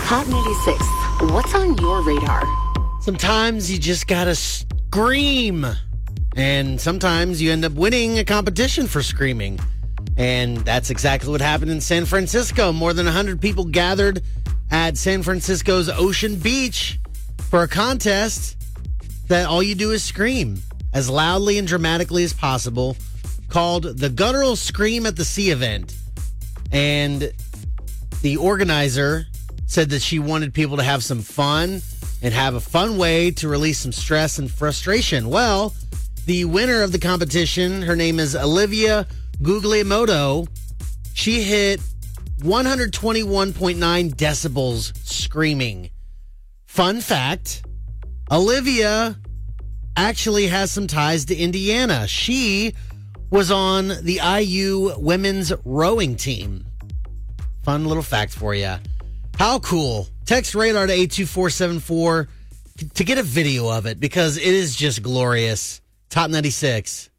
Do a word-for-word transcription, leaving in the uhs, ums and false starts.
Hot ninety-six, what's on your radar? Sometimes you just gotta scream. And sometimes you end up winning a competition for screaming. And that's exactly what happened in San Francisco. More than one hundred people gathered at San Francisco's Ocean Beach for a contest that all you do is scream as loudly and dramatically as possible, called the Guttural Scream at the Sea event. And the organizer said that she wanted people to have some fun and have a fun way to release some stress and frustration. Well, the winner of the competition, her name is Olivia Guglielmoto. She hit one hundred twenty-one point nine decibels screaming. Fun fact, Olivia actually has some ties to Indiana. She was on the I U women's rowing team. Fun little fact for you. How cool. Text Radar to eight two four seven four to get a video of it because it is just glorious. Top ninety-six.